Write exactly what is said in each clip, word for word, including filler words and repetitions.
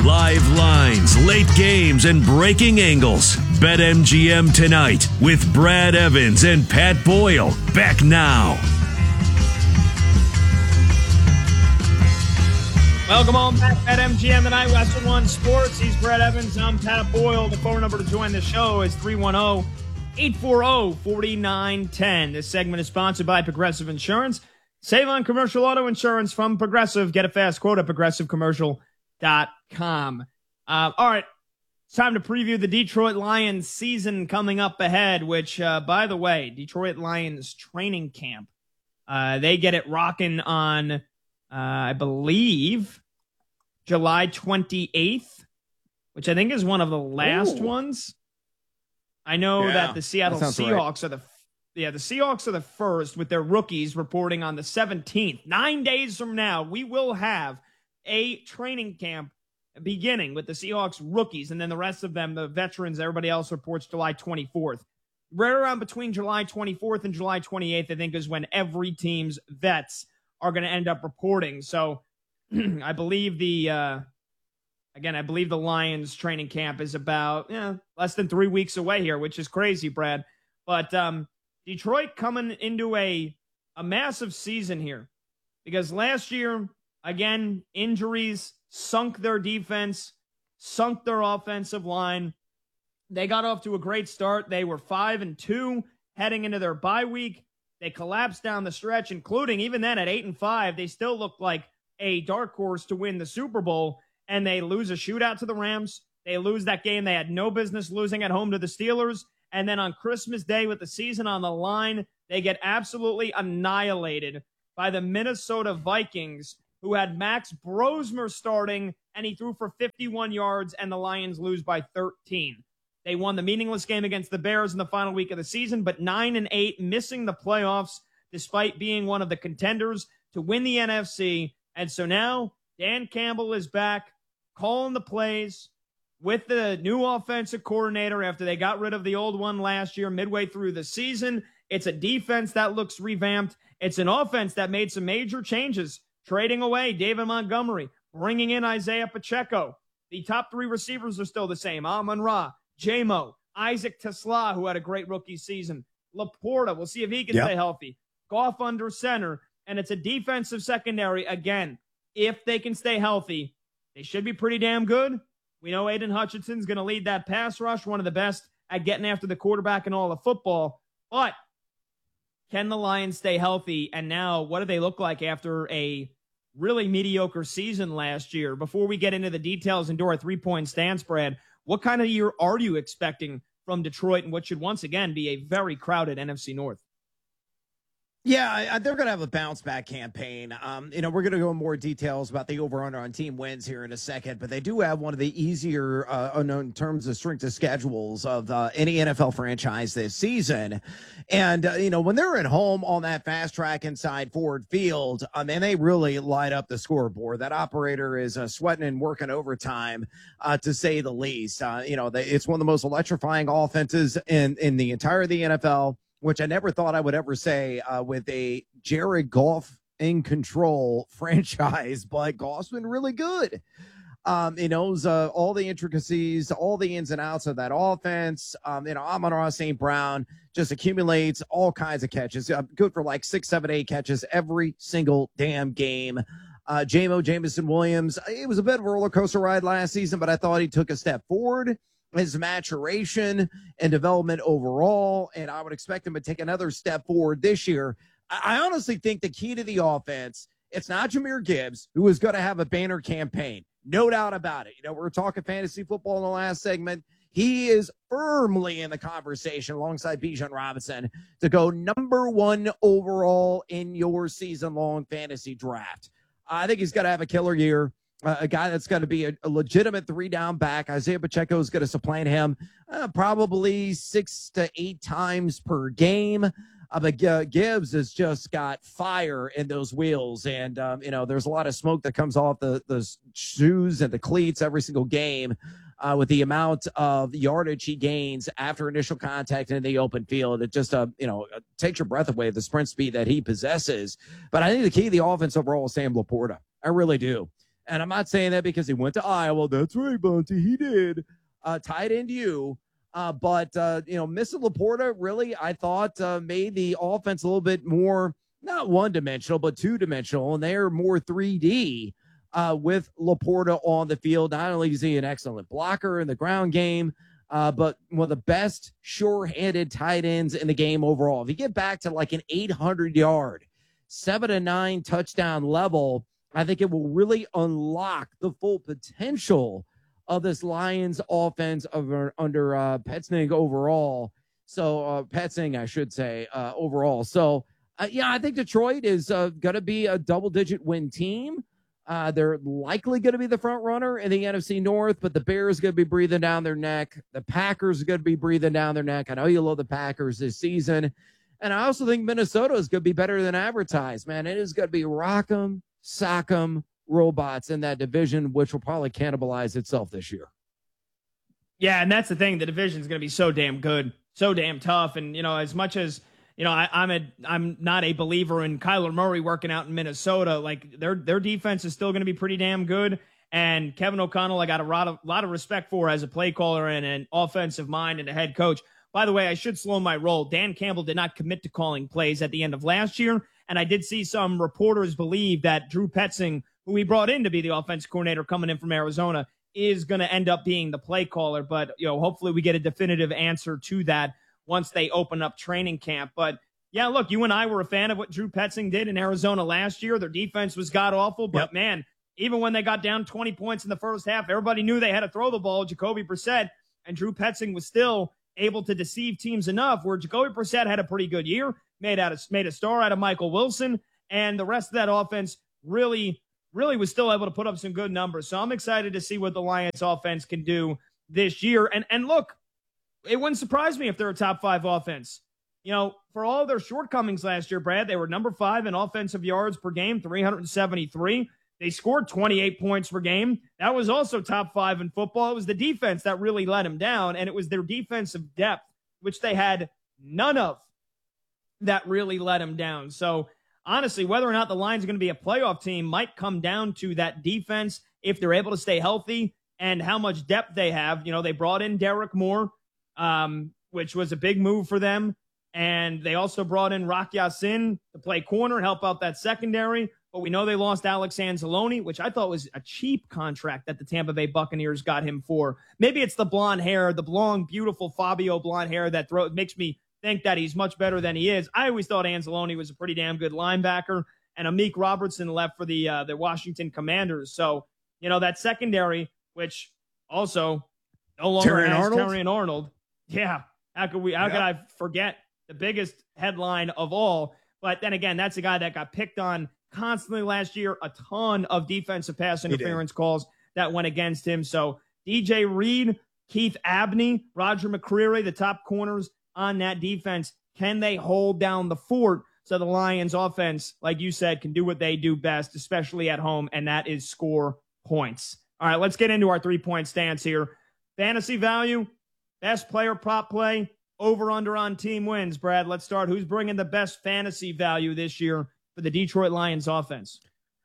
Live lines, late games, and breaking angles. BetMGM tonight with Brad Evans and Pat Boyle. Back now. Welcome on back at M G M tonight, Western One Sports. He's Brad Evans. I'm Pat Boyle. The phone number to join the show is three one zero, eight four zero, four nine one zero. This segment is sponsored by Progressive Insurance. Save on commercial auto insurance from Progressive. Get a fast quote at progressive commercial dot com. Uh, all right, it's time to preview the Detroit Lions season coming up ahead, which, uh, by the way, Detroit Lions training camp. Uh, they get it rocking on... Uh, I believe July twenty-eighth, which I think is one of the last Ooh. ones. I know yeah, that the Seattle that Seahawks right. are the yeah the Seahawks are the first with their rookies reporting on the seventeenth. Nine days from now, we will have a training camp beginning with the Seahawks rookies, and then the rest of them, the veterans, everybody else reports July twenty-fourth. Right around between July twenty-fourth and July twenty-eighth, I think, is when every team's vets are going to end up reporting. So I believe the, uh, again, I believe the Lions training camp is about yeah, less than three weeks away here, which is crazy, Brad. But um, Detroit coming into a, a massive season here because last year, again, injuries sunk their defense, sunk their offensive line. They got off to a great start. They were five and two heading into their bye week. They collapsed down the stretch, including even then at eight and five, they still looked like a dark horse to win the Super Bowl, and they lose a shootout to the Rams. They lose that game they had no business losing at home to the Steelers, and then on Christmas Day with the season on the line, they get absolutely annihilated by the Minnesota Vikings, who had Max Brosmer starting, and he threw for fifty-one yards, and the Lions lose by thirteen. They won the meaningless game against the Bears in the final week of the season, but nine and eight, missing the playoffs despite being one of the contenders to win the N F C. And so now Dan Campbell is back calling the plays with the new offensive coordinator after they got rid of the old one last year midway through the season. It's a defense that looks revamped. It's an offense that made some major changes, trading away David Montgomery, bringing in Isaiah Pacheco. The top three receivers are still the same. Amon-Ra, J-Mo, Isaac Tesla, who had a great rookie season. Laporta, we'll see if he can yep. stay healthy. Goff under center, and it's a defensive secondary. Again, if they can stay healthy, they should be pretty damn good. We know Aiden Hutchinson's going to lead that pass rush, one of the best at getting after the quarterback in all of football. But can the Lions stay healthy? And now, what do they look like after a really mediocre season last year? Before we get into the details and do our three-point stance, Brad, what kind of year are you expecting from Detroit and what should once again be a very crowded N F C North? Yeah, they're going to have a bounce-back campaign. Um, you know, we're going to go in more details about the over-under on team wins here in a second, but they do have one of the easier, uh, in terms of strength of schedules of uh, any N F L franchise this season. And, uh, you know, when they're at home on that fast track inside Ford Field, I mean, they really light up the scoreboard. That operator is uh, sweating and working overtime, uh, to say the least. Uh, you know, they, it's one of the most electrifying offenses in, in the entire of the N F L, which I never thought I would ever say uh, with a Jared Goff in control franchise, but Goff's been really good. Um, he knows uh, all the intricacies, all the ins and outs of that offense. Um, you know, Amon-Ra Saint Brown just accumulates all kinds of catches. Uh, good for like six, seven, eight catches every single damn game. Uh, J-Mo, Jameson Williams, it was a bit of a roller coaster ride last season, but I thought he took a step forward. His maturation and development overall, and I would expect him to take another step forward this year. I honestly think the key to the offense, it's not Jahmyr Gibbs, who is going to have a banner campaign. No doubt about it. You know, we were talking fantasy football in the last segment. He is firmly in the conversation alongside Bijan Robinson to go number one overall in your season-long fantasy draft. I think he's going to have a killer year. Uh, a guy that's going to be a, a legitimate three-down back. Isaiah Pacheco is going to supplant him uh, probably six to eight times per game. Uh, but uh, Gibbs has just got fire in those wheels. And, um, you know, there's a lot of smoke that comes off the, the shoes and the cleats every single game uh, with the amount of yardage he gains after initial contact in the open field. It just, uh, you know, takes your breath away, the sprint speed that he possesses. But I think the key to the offense overall is Sam Laporta. I really do. And I'm not saying that because he went to Iowa. That's right, Bunty. He did. Uh, tied into you. Uh, but, uh, you know, missing Laporta really, I thought, uh, made the offense a little bit more, not one-dimensional, but two-dimensional. And they're more three D uh, with Laporta on the field. Not only is he an excellent blocker in the ground game, uh, but one of the best sure-handed tight ends in the game overall. If you get back to like an eight hundred yard, seven to nine touchdown level, I think it will really unlock the full potential of this Lions offense over, under uh, Petzing overall. So, uh, Petzing, I should say, uh, overall. So, uh, yeah, I think Detroit is uh, going to be a double-digit win team. Uh, they're likely going to be the front runner in the N F C North, but the Bears are going to be breathing down their neck. The Packers are going to be breathing down their neck. I know you love the Packers this season. And I also think Minnesota is going to be better than advertised, man. It is going to be rock 'em, sock 'em robots in that division, which will probably cannibalize itself this year. Yeah, and that's the thing. The division is going to be so damn good, so damn tough. And, you know, as much as, you know, I, I'm a, I'm not a believer in Kyler Murray working out in Minnesota. Like, their their defense is still going to be pretty damn good. And Kevin O'Connell, I got a lot of, lot of respect for as a play caller and an offensive mind and a head coach. By the way, I should slow my roll. Dan Campbell did not commit to calling plays at the end of last year. And I did see some reporters believe that Drew Petzing, who he brought in to be the offense coordinator coming in from Arizona, is going to end up being the play caller. But, you know, hopefully we get a definitive answer to that once they open up training camp. But, yeah, look, you and I were a fan of what Drew Petzing did in Arizona last year. Their defense was god-awful. But, yep. man, even when they got down twenty points in the first half, everybody knew they had to throw the ball, Jacoby Brissett, and Drew Petzing was still able to deceive teams enough where Jacoby Brissett had a pretty good year, made, out of, made a star out of Michael Wilson, and the rest of that offense really – really was still able to put up some good numbers. So I'm excited to see what the Lions offense can do this year. And and look, it wouldn't surprise me if they're a top five offense. You know, for all their shortcomings last year, Brad, they were number five in offensive yards per game, three hundred seventy-three. They scored twenty-eight points per game. That was also top five in football. It was the defense that really let them down, and it was their defensive depth, which they had none of, that really let them down. So honestly, whether or not the Lions are going to be a playoff team might come down to that defense if they're able to stay healthy and how much depth they have. You know, they brought in Derek Moore, um, which was a big move for them. And they also brought in Rock Ya-Sin to play corner, help out that secondary. But we know they lost Alex Anzalone, which I thought was a cheap contract that the Tampa Bay Buccaneers got him for. Maybe it's the blonde hair, the blonde, beautiful Fabio blonde hair that throw, makes me think that he's much better than he is. I always thought Anzalone was a pretty damn good linebacker, and Amik Robertson left for the uh, the Washington Commanders. So, you know, that secondary, which also no longer Terrion has Arnold? Terrion Arnold. Yeah, how could we? How yeah. could I forget the biggest headline of all? But then again, that's a guy that got picked on constantly last year. A ton of defensive pass interference calls that went against him. So D J Reed, Keith Abney, Roger McCreary, the top corners on that defense, can they hold down the fort so the Lions offense, like you said, can do what they do best, especially at home, and that is score points. All right, let's get into our three-point stance here. Fantasy value, best player prop play, over-under on team wins. Brad, let's start. Who's bringing the best fantasy value this year for the Detroit Lions offense?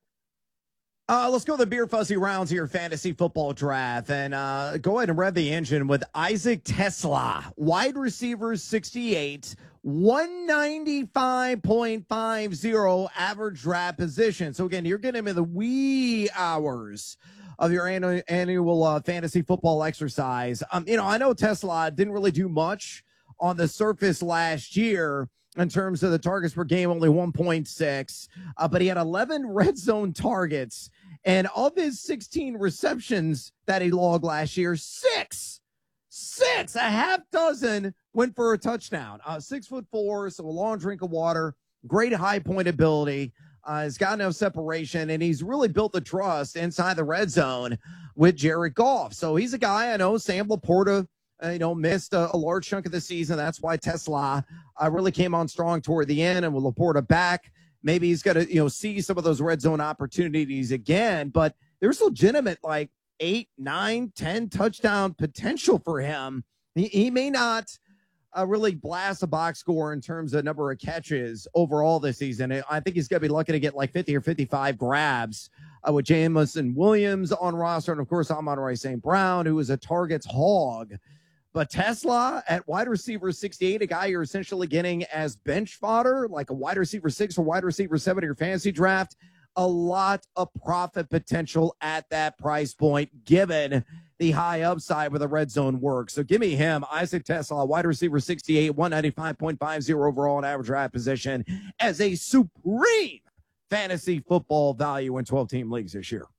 Uh, let's go to the Beer Fuzzy rounds here, fantasy football draft, and uh, go ahead and rev the engine with Isaac Tesla, wide receiver sixty-eight, one ninety-five point five oh average draft position. So again, you're getting him in the wee hours of your annual, annual uh, fantasy football exercise. Um, you know, I know Tesla didn't really do much on the surface last year in terms of the targets per game, only one point six, uh, but he had eleven red zone targets. And of his sixteen receptions that he logged last year, six, six, a half dozen went for a touchdown. Uh, six foot four, so a long drink of water, great high point ability. Uh, he's got enough separation, and he's really built the trust inside the red zone with Jared Goff. So he's a guy, I know Sam Laporta, uh, you know, missed a, a large chunk of the season. That's why Tesla uh, really came on strong toward the end, and with Laporta back, maybe he's going to, you know, see some of those red zone opportunities again, but there's legitimate like eight, nine, ten touchdown potential for him. He, he may not uh, really blast a box score in terms of number of catches overall this season. I think he's going to be lucky to get like fifty or fifty-five grabs uh, with Jameson Williams on roster. And, of course, Amon-Ra Saint Brown, who is a targets hog. But Tesla at wide receiver sixty-eight, a guy you're essentially getting as bench fodder, like a wide receiver six or wide receiver seven in your fantasy draft. A lot of profit potential at that price point, given the high upside where the red zone works. So give me him, Isaac Tesla, wide receiver sixty-eight, one ninety-five point five oh overall in average draft position, as a supreme fantasy football value in twelve-team leagues this year.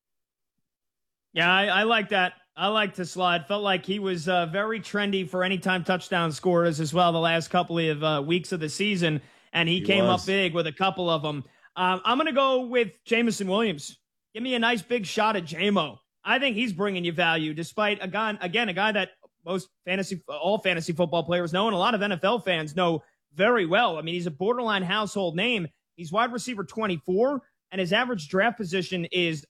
Yeah, I, I like that. I like Tesla. It felt like he was uh, very trendy for anytime touchdown scorers as well the last couple of uh, weeks of the season, and he, he came was. up big with a couple of them. Um, I'm going to go with Jameson Williams. Give me a nice big shot at J-Mo. I think he's bringing you value, despite, a guy, again, a guy that most fantasy, all fantasy football players know, and a lot of N F L fans know very well. I mean, he's a borderline household name. He's wide receiver twenty-four, and his average draft position is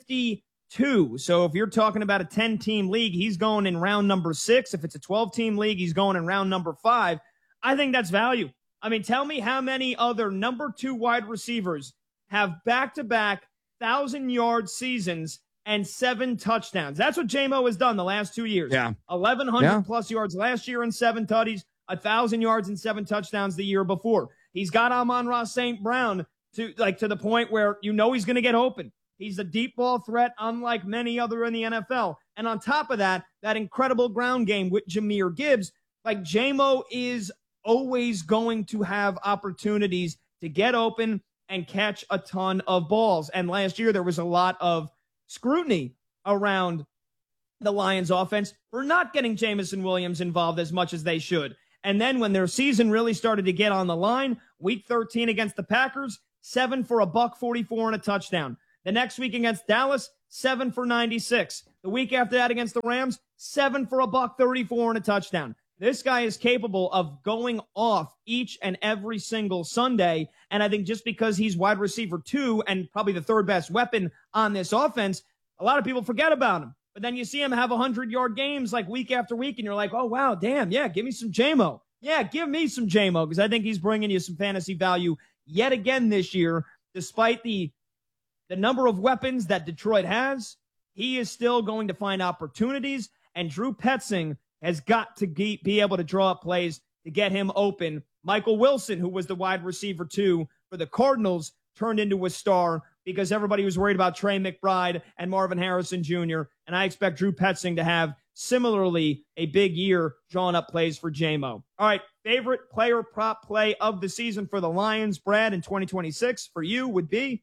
fifty-two. So if you're talking about a ten-team league, he's going in round number six. If it's a twelve-team league, he's going in round number five. I think that's value. I mean, tell me how many other number two wide receivers have back-to-back thousand-yard seasons and seven touchdowns. That's what J-Mo has done the last two years. Yeah. eleven hundred yeah. plus yards last year and seven tutties, one thousand yards and seven touchdowns the year before. He's got Amon-Ra Saint Brown to like to the point where you know he's going to get open. He's a deep ball threat unlike many other in the N F L. And on top of that, that incredible ground game with Jahmyr Gibbs, like J-Mo is always going to have opportunities to get open and catch a ton of balls. And last year, there was a lot of scrutiny around the Lions offense for not getting Jameson Williams involved as much as they should. And then when their season really started to get on the line, week thirteen against the Packers, seven for a buck forty-four and a touchdown. The next week against Dallas, seven for ninety-six. The week after that against the Rams, seven for a buck thirty-four and a touchdown. This guy is capable of going off each and every single Sunday. And I think just because he's wide receiver two and probably the third best weapon on this offense, a lot of people forget about him. But then you see him have one hundred-yard games like week after week, and you're like, oh, wow, damn, yeah, give me some J-Mo. Yeah, give me some J-Mo, because I think he's bringing you some fantasy value yet again this year. Despite the, the number of weapons that Detroit has, he is still going to find opportunities, and Drew Petzing has got to be, be able to draw up plays to get him open. Michael Wilson, who was the wide receiver two for the Cardinals, turned into a star because everybody was worried about Trey McBride and Marvin Harrison Junior And I expect Drew Petzing to have similarly a big year drawing up plays for J-Mo. All right, favorite player prop play of the season for the Lions, Brad, in twenty twenty-six for you would be?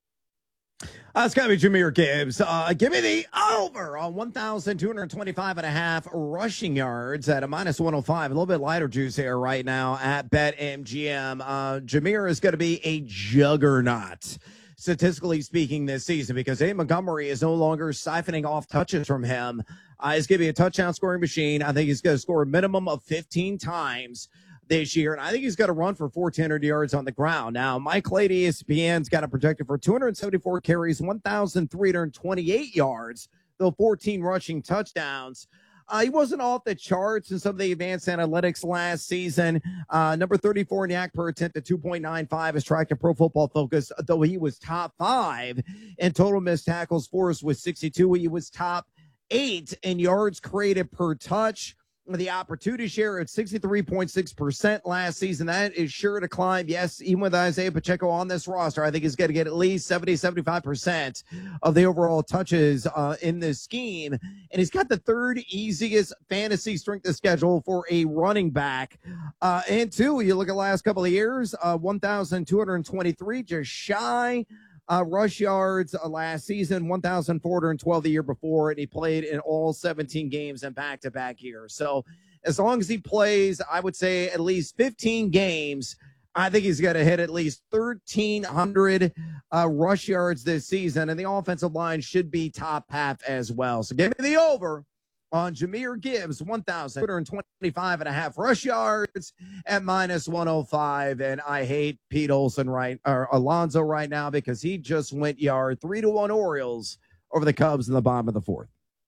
Uh, it's got to be Jahmyr Gibbs. Uh, give me the over on one thousand two hundred twenty-five and a half rushing yards at a minus one oh five. A little bit lighter juice here right now at BetMGM. Uh, Jahmyr is going to be a juggernaut, statistically speaking, this season, because Dave Montgomery is no longer siphoning off touches from him. Uh, he's going to be a touchdown scoring machine. I think he's going to score a minimum of fifteen times this year, and I think he's got to run for fourteen hundred yards on the ground. Now, Mike Lady, E S P N's got him projected for two hundred seventy-four carries, one thousand three hundred twenty-eight yards, though fourteen rushing touchdowns. Uh, he wasn't off the charts in some of the advanced analytics last season. Uh, number thirty-four in yak per attempt at two point nine five is tracked to Pro Football Focus, though he was top five in total missed tackles forced with sixty-two. He was top eight in yards created per touch. The opportunity share at sixty-three point six percent last season. That is sure to climb. Yes, even with Isaiah Pacheco on this roster, I think he's going to get at least seventy, seventy-five percent of the overall touches uh, in this scheme. And he's got the third easiest fantasy strength of schedule for a running back. Uh, and two, you look at the last couple of years, uh, one thousand two hundred twenty-three, just shy. Uh, rush yards uh, last season, one thousand four hundred twelve the year before, and he played in all seventeen games in back-to-back years. So as long as he plays, I would say at least fifteen games, I think he's got to hit at least thirteen hundred uh, rush yards this season, and the offensive line should be top half as well. So give me the over on Jahmyr Gibbs, one thousand two hundred twenty-five and a half rush yards at minus one oh five. And I hate Pete Olson right, or Alonzo right now, because he just went yard three to one Orioles over the Cubs in the bottom of the fourth.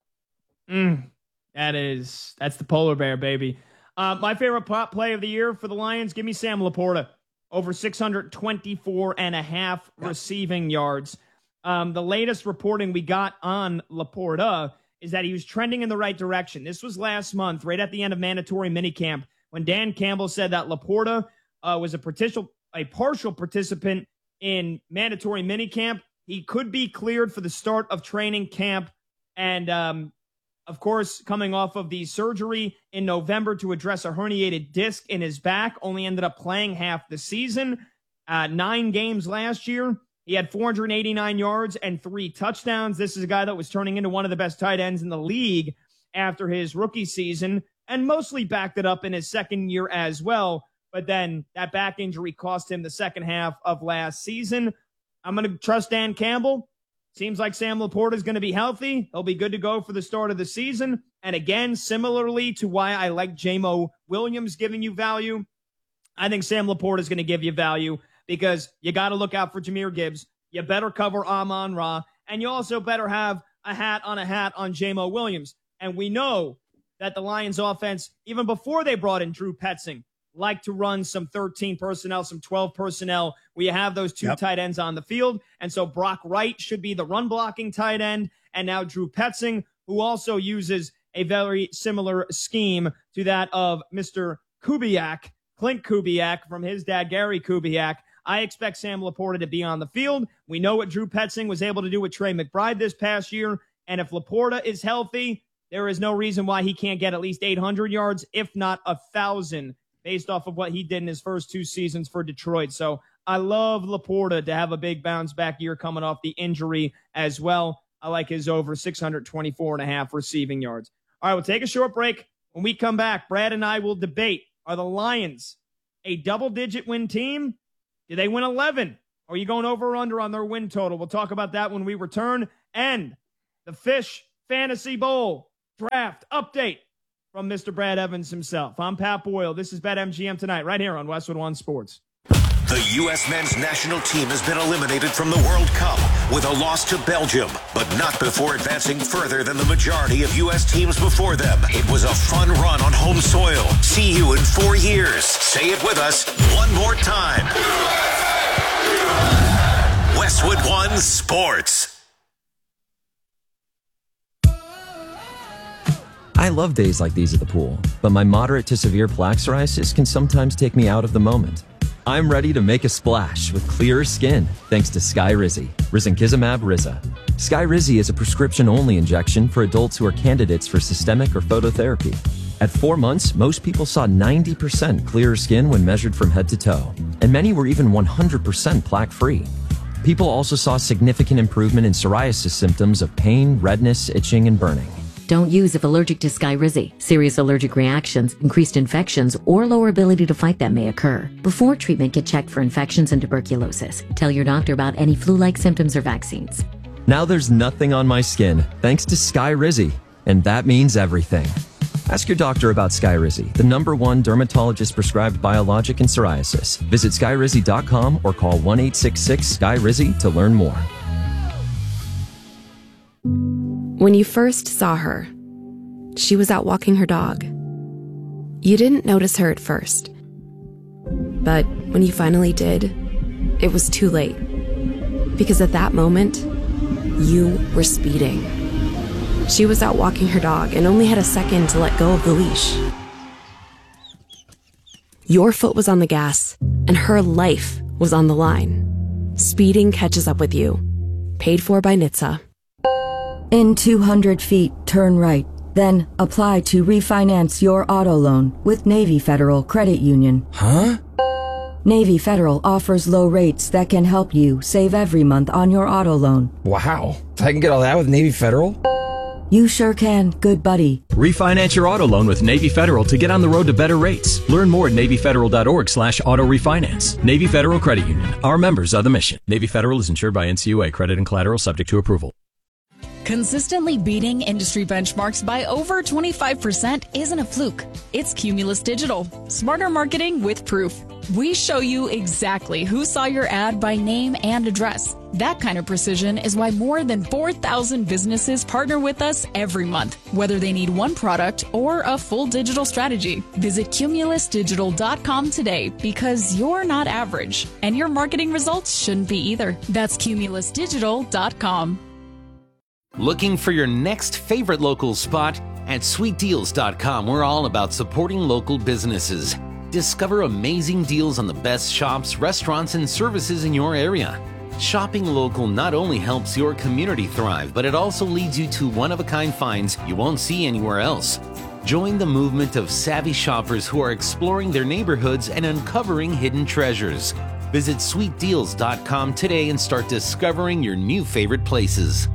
Mm, that is, that's the polar bear, baby. Uh, my favorite prop play of the year for the Lions, give me Sam Laporta, over six hundred twenty-four and a half receiving yards. Um, the latest reporting we got on Laporta is that he was trending in the right direction. This was last month, right at the end of mandatory minicamp, when Dan Campbell said that Laporta uh, was a, partial, a partial participant in mandatory minicamp. He could be cleared for the start of training camp. And, um, of course, coming off of the surgery in November to address a herniated disc in his back, only ended up playing half the season. Uh, nine games last year. He had four hundred eighty-nine yards and three touchdowns. This is a guy that was turning into one of the best tight ends in the league after his rookie season, and mostly backed it up in his second year as well. But then that back injury cost him the second half of last season. I'm going to trust Dan Campbell. Seems like Sam Laporta is going to be healthy. He'll be good to go for the start of the season. And again, similarly to why I like Jamo Williams giving you value, I think Sam Laporta is going to give you value because you got to look out for Jahmyr Gibbs. You better cover Amon-Ra. And you also better have a hat on a hat on Jamo Williams. And we know that the Lions offense, even before they brought in Drew Petzing, like to run some thirteen personnel, some twelve personnel, where you have those two yep. tight ends on the field. And so Brock Wright should be the run blocking tight end. And now Drew Petzing, who also uses a very similar scheme to that of Mister Kubiak, Clint Kubiak, from his dad, Gary Kubiak. I expect Sam Laporta to be on the field. We know what Drew Petzing was able to do with Trey McBride this past year. And if Laporta is healthy, there is no reason why he can't get at least eight hundred yards, if not one thousand, based off of what he did in his first two seasons for Detroit. So I love Laporta to have a big bounce back year coming off the injury as well. I like his over six hundred twenty-four and a half receiving yards. All right, we'll take a short break. When we come back, Brad and I will debate, are the Lions a double-digit win team? Do they win eleven? Are you going over or under on their win total? We'll talk about that when we return. And the Fish Fantasy Bowl draft update from Mister Brad Evans himself. I'm Pat Boyle. This is BetMGM Tonight right here on Westwood One Sports. The U S men's national team has been eliminated from the World Cup with a loss to Belgium, but not before advancing further than the majority of U S teams before them. It was a fun run on home soil. See you in four years. Say it with us one more time. Westwood One Sports. I love days like these at the pool, but my moderate to severe plaque psoriasis can sometimes take me out of the moment. I'm ready to make a splash with clearer skin thanks to Skyrizi, Risankizumab Riza. Skyrizi is a prescription-only injection for adults who are candidates for systemic or phototherapy. At four months, most people saw ninety percent clearer skin when measured from head to toe, and many were even one hundred percent plaque-free. People also saw significant improvement in psoriasis symptoms of pain, redness, itching, and burning. Don't use if allergic to Skyrizi. Serious allergic reactions, increased infections, or lower ability to fight them may occur. Before treatment, get checked for infections and tuberculosis. Tell your doctor about any flu-like symptoms or vaccines. Now there's nothing on my skin, thanks to Skyrizi, and that means everything. Ask your doctor about Skyrizi, the number one dermatologist-prescribed biologic in psoriasis. Visit Skyrizi dot com or call one eight six six S K Y R I Z I to learn more. When you first saw her, she was out walking her dog. You didn't notice her at first. But when you finally did, it was too late. Because at that moment, you were speeding. She was out walking her dog and only had a second to let go of the leash. Your foot was on the gas, and her life was on the line. Speeding catches up with you. Paid for by N H T S A. In two hundred feet, turn right. Then apply to refinance your auto loan with Navy Federal Credit Union. Huh? Navy Federal offers low rates that can help you save every month on your auto loan. Wow. I can get all that with Navy Federal? You sure can, good buddy. Refinance your auto loan with Navy Federal to get on the road to better rates. Learn more at Navy Federal dot org slash auto refinance. Navy Federal Credit Union. Our members are the mission. Navy Federal is insured by N C U A. Credit and collateral subject to approval. Consistently beating industry benchmarks by over twenty-five percent isn't a fluke. It's Cumulus Digital. Smarter marketing with proof. We show you exactly who saw your ad by name and address. That kind of precision is why more than four thousand businesses partner with us every month, whether they need one product or a full digital strategy. Visit cumulus digital dot com today because you're not average, and your marketing results shouldn't be either. That's cumulus digital dot com. Looking for your next favorite local spot? At sweet deals dot com, we're all about supporting local businesses. Discover amazing deals on the best shops, restaurants, and services in your area. Shopping local not only helps your community thrive, but it also leads you to one-of-a-kind finds you won't see anywhere else. Join the movement of savvy shoppers who are exploring their neighborhoods and uncovering hidden treasures. Visit sweet deals dot com today and start discovering your new favorite places.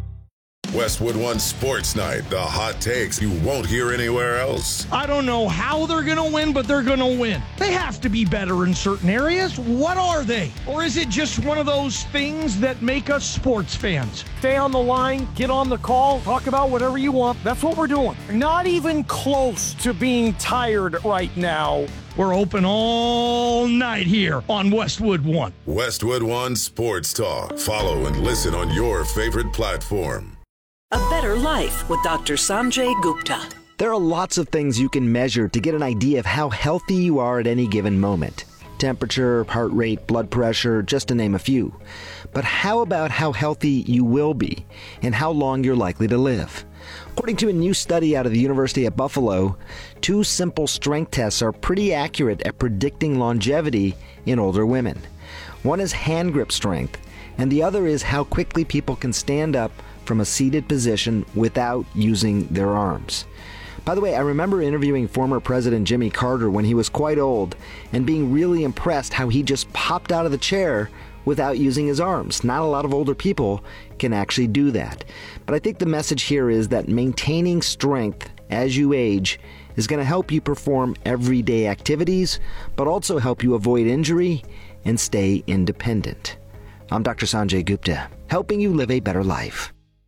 Westwood One Sports Night, the hot takes you won't hear anywhere else. I don't know how they're going to win, but they're going to win. They have to be better in certain areas. What are they? Or is it just one of those things that make us sports fans? Stay on the line, get on the call, talk about whatever you want. That's what we're doing. Not even close to being tired right now. We're open all night here on Westwood One. Westwood One Sports Talk. Follow and listen on your favorite platform. A Better Life with Doctor Sanjay Gupta. There are lots of things you can measure to get an idea of how healthy you are at any given moment. Temperature, heart rate, blood pressure, just to name a few. But how about how healthy you will be and how long you're likely to live? According to a new study out of the University at Buffalo, two simple strength tests are pretty accurate at predicting longevity in older women. One is hand grip strength, and the other is how quickly people can stand up from a seated position without using their arms. By the way, I remember interviewing former President Jimmy Carter when he was quite old and being really impressed how he just popped out of the chair without using his arms. Not a lot of older people can actually do that. But I think the message here is that maintaining strength as you age is going to help you perform everyday activities, but also help you avoid injury and stay independent. I'm Doctor Sanjay Gupta, helping you live a better life.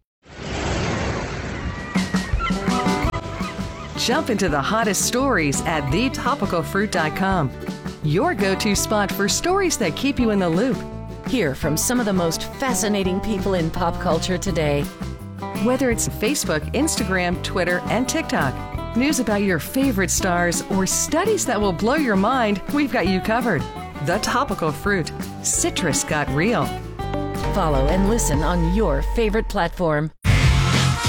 Jump into the hottest stories at the topical fruit dot com. Your go-to spot for stories that keep you in the loop. Hear from some of the most fascinating people in pop culture today. Whether it's Facebook, Instagram, Twitter, and TikTok, news about your favorite stars, or studies that will blow your mind, we've got you covered. The Topical Fruit. Citrus got real. Follow and listen on your favorite platform.